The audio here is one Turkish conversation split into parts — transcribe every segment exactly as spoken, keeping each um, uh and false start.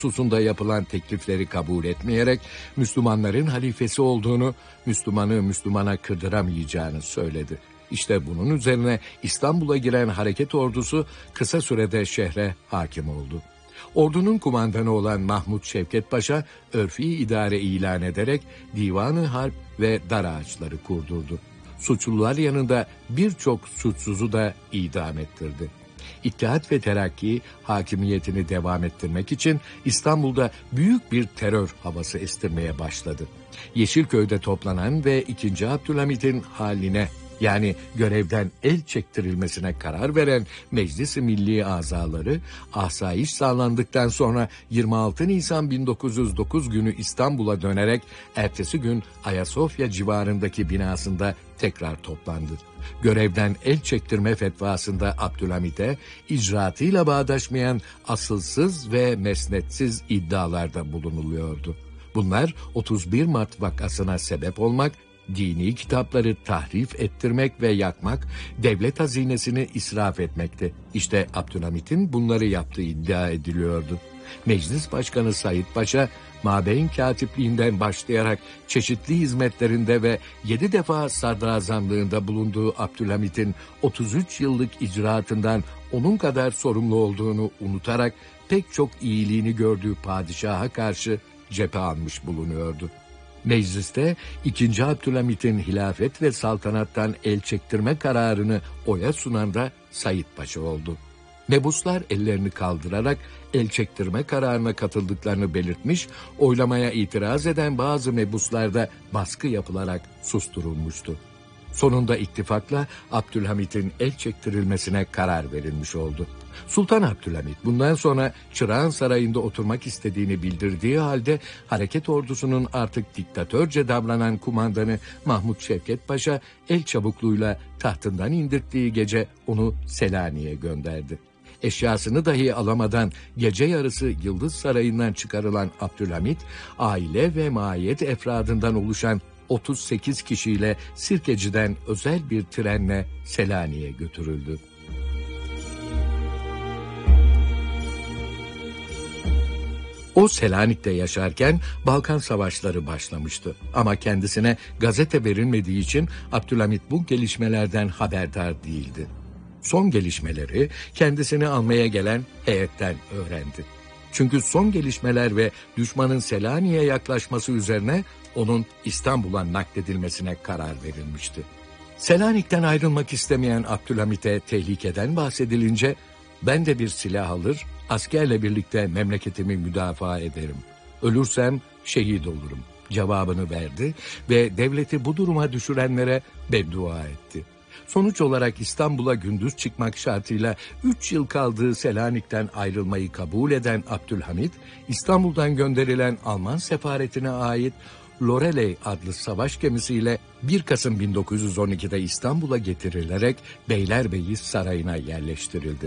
hususunda yapılan teklifleri kabul etmeyerek Müslümanların halifesi olduğunu, Müslümanı Müslümana kırdıramayacağını söyledi. İşte bunun üzerine İstanbul'a giren hareket ordusu kısa sürede şehre hakim oldu. Ordunun kumandanı olan Mahmud Şevket Paşa, örfi idare ilan ederek divanı harp ve dar ağaçları kurdurdu. Suçlular yanında birçok suçsuzu da idam ettirdi. İttihat ve Terakki hakimiyetini devam ettirmek için İstanbul'da büyük bir terör havası estirmeye başladı. Yeşilköy'de toplanan ve ikinci. Abdülhamit'in haline, yani görevden el çektirilmesine karar veren Meclis-i Milli azaları, asayiş sağlandıktan sonra yirmi altı Nisan bin dokuz yüz dokuz günü İstanbul'a dönerek ertesi gün Ayasofya civarındaki binasında tekrar toplandı. Görevden el çektirme fetvasında Abdülhamit'e icraatıyla bağdaşmayan asılsız ve mesnetsiz iddialarda bulunuluyordu. Bunlar otuz bir Mart vakasına sebep olmak, dini kitapları tahrif ettirmek ve yakmak, devlet hazinesini israf etmekti. İşte Abdülhamit'in bunları yaptığı iddia ediliyordu. Meclis Başkanı Said Paşa, Mabeyn Katipliğinden başlayarak çeşitli hizmetlerinde ve yedi defa sadrazamlığında bulunduğu Abdülhamit'in otuz üç yıllık icraatından onun kadar sorumlu olduğunu unutarak pek çok iyiliğini gördüğü padişaha karşı cephe almış bulunuyordu. Mecliste ikinci. Abdülhamit'in hilafet ve saltanattan el çektirme kararını oya sunan da Said Paşa oldu. Mebuslar ellerini kaldırarak el çektirme kararına katıldıklarını belirtmiş, oylamaya itiraz eden bazı mebuslar da baskı yapılarak susturulmuştu. Sonunda ittifakla Abdülhamit'in el çektirilmesine karar verilmiş oldu. Sultan Abdülhamit bundan sonra Çırağan Sarayı'nda oturmak istediğini bildirdiği halde hareket ordusunun artık diktatörce davranan kumandanı Mahmud Şevket Paşa el çabukluğuyla tahtından indirttiği gece onu Selanik'e gönderdi. Eşyasını dahi alamadan gece yarısı Yıldız Sarayı'ndan çıkarılan Abdülhamit, aile ve maiyet efradından oluşan otuz sekiz kişiyle Sirkeci'den özel bir trenle Selanik'e götürüldü. O Selanik'te yaşarken Balkan Savaşları başlamıştı. Ama kendisine gazete verilmediği için Abdülhamit bu gelişmelerden haberdar değildi. Son gelişmeleri kendisini almaya gelen heyetten öğrendi. Çünkü son gelişmeler ve düşmanın Selanik'e yaklaşması üzerine onun İstanbul'a nakledilmesine karar verilmişti. Selanik'ten ayrılmak istemeyen Abdülhamit'e tehlikeden bahsedilince, ben de bir silah alır, askerle birlikte memleketimi müdafaa ederim. Ölürsem şehit olurum cevabını verdi ve devleti bu duruma düşürenlere beddua etti. Sonuç olarak İstanbul'a gündüz çıkmak şartıyla üç yıl kaldığı Selanik'ten ayrılmayı kabul eden Abdülhamit, İstanbul'dan gönderilen Alman sefaretine ait Loreley adlı savaş gemisiyle bir Kasım bin dokuz yüz on iki'de İstanbul'a getirilerek Beylerbeyi Sarayı'na yerleştirildi.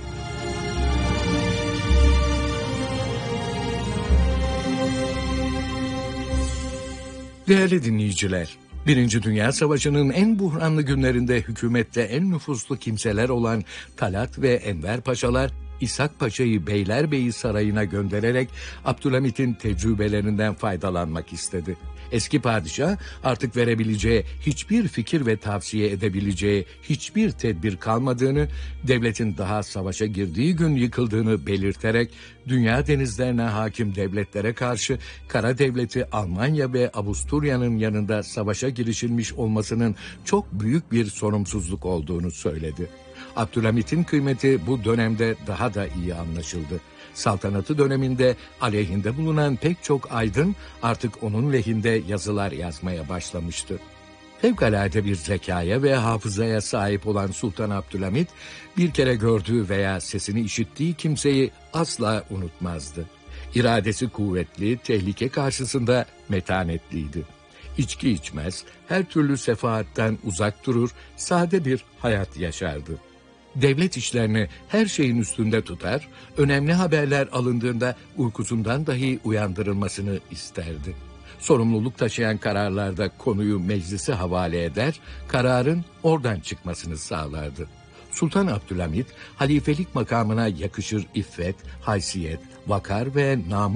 Değerli dinleyiciler, Birinci Dünya Savaşı'nın en buhranlı günlerinde hükümette en nüfuslu kimseler olan Talat ve Enver Paşalar, İshak Paşa'yı Beylerbeyi Sarayı'na göndererek Abdülhamit'in tecrübelerinden faydalanmak istedi. Eski padişah artık verebileceği hiçbir fikir ve tavsiye edebileceği hiçbir tedbir kalmadığını, devletin daha savaşa girdiği gün yıkıldığını belirterek dünya denizlerine hakim devletlere karşı kara devleti Almanya ve Avusturya'nın yanında savaşa girişilmiş olmasının çok büyük bir sorumsuzluk olduğunu söyledi. Abdülhamit'in kıymeti bu dönemde daha da iyi anlaşıldı. Saltanatı döneminde aleyhinde bulunan pek çok aydın artık onun lehinde yazılar yazmaya başlamıştı. Fevkalade bir zekaya ve hafızaya sahip olan Sultan Abdülhamit, bir kere gördüğü veya sesini işittiği kimseyi asla unutmazdı. İradesi kuvvetli, tehlike karşısında metanetliydi. İçki içmez, her türlü sefaatten uzak durur, sade bir hayat yaşardı. Devlet işlerini her şeyin üstünde tutar, önemli haberler alındığında uykusundan dahi uyandırılmasını isterdi. Sorumluluk taşıyan kararlarda konuyu meclise havale eder, kararın oradan çıkmasını sağlardı. Sultan Abdülhamit, halifelik makamına yakışır iffet, haysiyet, vakar ve namus